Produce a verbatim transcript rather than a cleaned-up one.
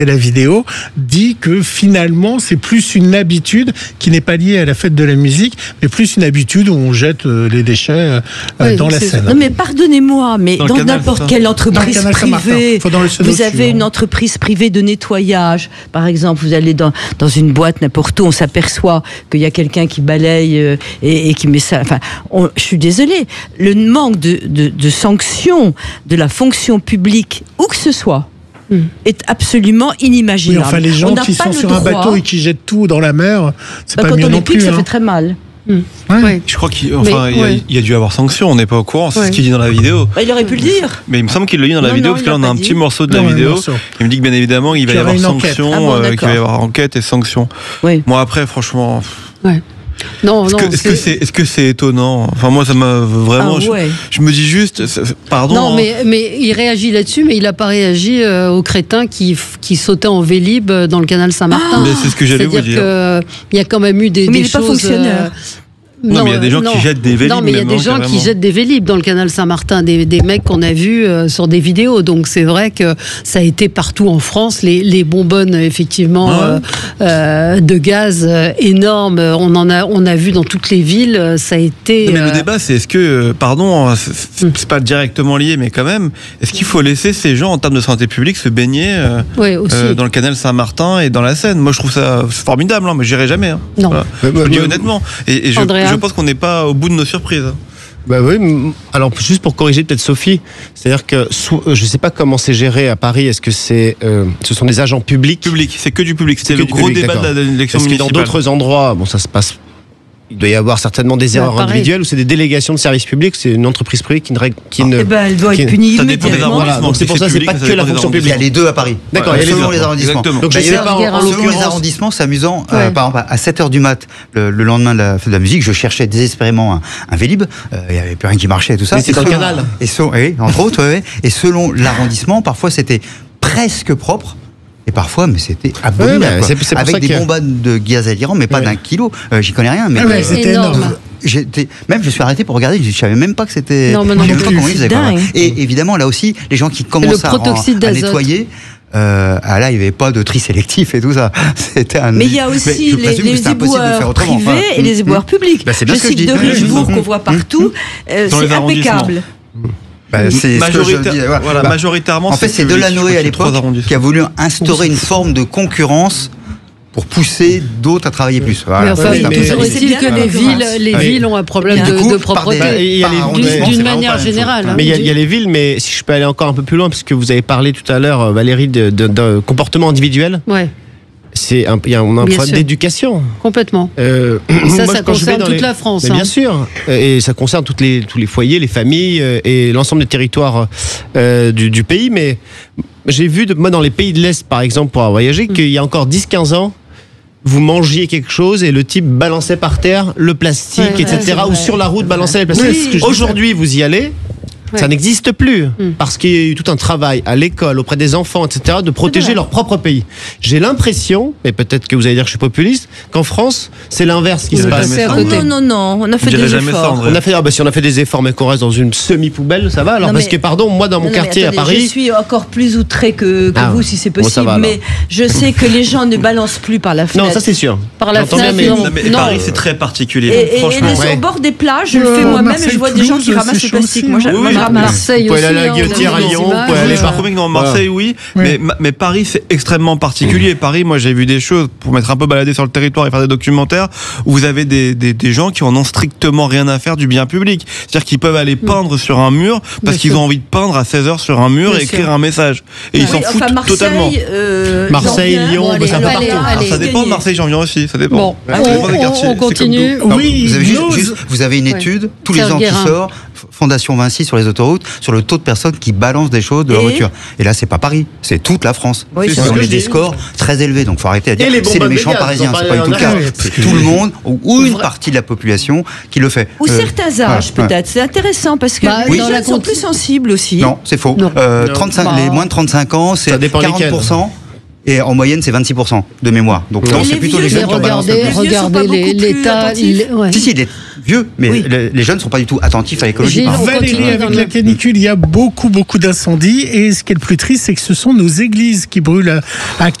et la vidéo, dit que finalement, c'est plus une habitude qui n'est pas liée à la fête de la musique, mais plus une habitude où on jette les déchets euh, oui, dans la Seine. Non, mais pardonnez-moi, mais dans, dans n'importe quelle entreprise privée, vous avez une entreprise privée de nettoyage, par exemple, vous allez dans, dans une boîte n'importe où, on s'aperçoit qu'il y a quelqu'un qui balaye euh, et, et qui met ça. Enfin, on, je suis désolée, le manque de, de, de sanctions de la fonction publique, où que ce soit, est absolument inimaginable. Oui, enfin, les gens qui sont sur droit. un bateau et qui jettent tout dans la mer, c'est bah, pas mieux non plus. Quand on est pique, hein. ça fait très mal. Mmh. Ouais. Ouais. Je crois qu'il enfin, mais, il, y a, ouais. il y a dû avoir sanction, on n'est pas au courant, c'est ouais. ce qu'il dit dans la vidéo. Bah, il aurait pu le dire. Mais il me semble qu'il le dit dans la non, vidéo, non, parce que là on a un dit. petit morceau de non, la vidéo. Morceau. Il me dit que bien évidemment il va y avoir sanction, ah bon, euh, qu'il va y avoir enquête et sanction. Oui. Moi après, franchement. Ouais. Non, est-ce non. Que, est-ce, que c'est, est-ce que c'est étonnant ? Enfin, moi, ça m'a vraiment. Ah, ouais. je, je me dis juste, c'est, c'est, pardon. Non, hein. mais, mais il réagit là-dessus, mais il n'a pas réagi euh, aux crétins qui, qui sautaient en Vélib dans le canal Saint-Martin. Ah, mais c'est ce que j'allais C'est-à-dire vous dire. Il y a quand même eu des, mais des il choses. Pas fonctionnaire. Euh, Non, non, mais il y a des gens non. qui jettent des Vélib. Non, mais il y a des gens carrément. qui jettent des Vélib dans le canal Saint-Martin, des, des mecs qu'on a vus euh, sur des vidéos. Donc c'est vrai que ça a été partout en France. Les, les bonbonnes, effectivement, ouais. euh, euh, de gaz euh, énormes. On en a, on a vu dans toutes les villes. Ça a été. Non, mais euh... le débat, c'est est-ce que, pardon, c'est, c'est, c'est pas directement lié, mais quand même, est-ce qu'il faut laisser ces gens, en termes de santé publique, se baigner euh, ouais, aussi. euh, dans le canal Saint-Martin et dans la Seine ? Moi, je trouve ça formidable, hein, mais j'irai jamais. Hein. Non. Voilà. Je vous dis honnêtement. Et, et je, je pense qu'on n'est pas au bout de nos surprises. Bah oui, alors juste pour corriger peut-être Sophie, c'est-à-dire que je sais pas comment c'est géré à Paris. Est-ce que c'est, euh, ce sont des agents publics ? Public, c'est que du public. C'était le gros public, débat d'accord. de l'élection Est-ce municipale. que dans d'autres endroits, bon, ça se passe. Il doit y avoir certainement des erreurs bah, individuelles ou c'est des délégations de services publics, c'est une entreprise privée qui ne règle, qui ne. Eh ben, elle doit qui, être punie ça dépend des immédiatement. arrondissements. Voilà, donc c'est pour ça, c'est pas que la fonction publique. Il y a les deux à Paris. D'accord, ouais, il y a les selon deux. les arrondissements. Exactement. Donc je sais pas en, en selon les arrondissements, c'est amusant. Ouais. Euh, par exemple, à sept heures du mat, le, le lendemain de la fête de la musique, je cherchais désespérément un, un Vélib. Il euh, y avait plus rien qui marchait et tout ça. Mais c'est dans le canal. Et so, oui, entre autres, ouais, et selon l'arrondissement, parfois c'était presque propre. Et parfois, mais c'était abominable. Ouais, c'est, c'est avec des que... bonbonnes de gazélirant, mais pas ouais. d'un kilo. Euh, j'y connais rien. Mais ah ouais, c'était énorme. énorme. J'étais, même je suis arrêté pour regarder, je savais même pas que c'était. Non, mais non, je non, sais pas comment ils faisaient. Et évidemment, là aussi, les gens qui commencent à, à nettoyer. Euh, ah là, il n'y avait pas de tri sélectif et tout ça. C'était un. Mais il y a aussi les, les éboueurs privés enfin, et les éboueurs mmh. publics. Bah, je cite de Richebourg qu'on voit partout. Euh, c'est impeccable. Bah, c'est Majorita- ce que je dis. Voilà. Voilà, bah, majoritairement, en fait, c'est, c'est Delanoë à l'époque qui a voulu instaurer une forme de concurrence pour pousser d'autres à travailler plus. Voilà. Mais enfin, ouais, mais toujours est-il que les villes, les oui. villes ont un problème de, coup, de propreté. Par des, il y a les, d'une, d'une manière générale. Hein. Mais il y, a, il y a les villes, mais si je peux aller encore un peu plus loin, parce que vous avez parlé tout à l'heure, Valérie, de, de, de comportement individuel. Ouais. C'est un, il y a, on a un bien problème sûr. d'éducation. Complètement. Euh, ça, moi, ça concerne toute les... la France. Mais hein. bien sûr. Et ça concerne toutes les, tous les foyers, les familles et l'ensemble des territoires euh, du, du pays. Mais j'ai vu, de, moi, dans les pays de l'Est, par exemple, pour avoir voyagé, mmh. qu'il y a encore dix à quinze ans, vous mangiez quelque chose et le type balançait par terre le plastique, ouais, et cetera. Ouais, ou sur la route balançait le plastique. Oui, aujourd'hui, vous y allez. Ouais. Ça n'existe plus, mmh. parce qu'il y a eu tout un travail à l'école, auprès des enfants, et cetera, de protéger leur propre pays. J'ai l'impression, et peut-être que vous allez dire que je suis populiste, qu'en France, c'est l'inverse qui se passe. Oh non, non, non, on a fait des efforts. On a fait, ah bah, si on a fait des efforts, mais qu'on reste dans une semi-poubelle, ça va. Alors, non, parce mais, que, pardon, moi, dans mon non, quartier attendez, à Paris. Je suis encore plus outré que, que ah, vous, si c'est possible, bon, va, mais je sais que les gens ne balancent plus par la fenêtre. Non, ça c'est sûr. Par la fenêtre, mais, non, mais non. Paris, c'est très particulier. Et, franchement. et, et ouais. Au bord des plages, je le fais moi-même et je vois des gens qui ramassent le plastique. Moi, je ramasse. Vous pouvez aller à la Guillotière à Lyon, vous pouvez aller par contre, Marseille, oui, mais, mais Paris, c'est extrêmement particulier. Paris, moi, j'ai vu des choses, pour m'être un peu baladé sur le territoire et faire des documentaires, où vous avez des, des, des gens qui en ont strictement rien à faire du bien public. C'est-à-dire qu'ils peuvent aller peindre sur un mur, parce qu'ils ont envie de peindre à seize heures sur un mur et écrire un message. Et ils s'en foutent totalement. Marseille, Lyon, ça peut partout. Ça dépend de Marseille, j'en viens aussi, ça dépend. Bon, on continue. Oui, vous avez juste, juste, vous avez une étude tous les ans qui sort, Fondation Vinci sur les autoroutes, sur le taux de personnes qui balancent des choses de leur voiture. Et là, c'est pas Paris, c'est toute la France. Oui, c'est on a des scores très élevés, donc faut arrêter à dire que c'est les méchants parisiens, c'est pas du tout le cas. C'est tout le monde, ou une partie de la population qui le fait. Ou certains âges, peut-être. C'est intéressant, parce que les jeunes sont plus sensibles aussi. Non, c'est faux. Les moins de trente-cinq ans, c'est quarante pour cent. Et en moyenne, c'est vingt-six pour cent de mémoire. Donc, non, c'est plutôt les jeunes qui balancent le plus. Regardez l'état. Si, si, il est vieux, mais oui. les jeunes ne sont pas du tout attentifs à l'écologie. Valérie, avec la canicule, il y a beaucoup, beaucoup d'incendies. Et ce qui est le plus triste, c'est que ce sont nos églises qui brûlent actuellement.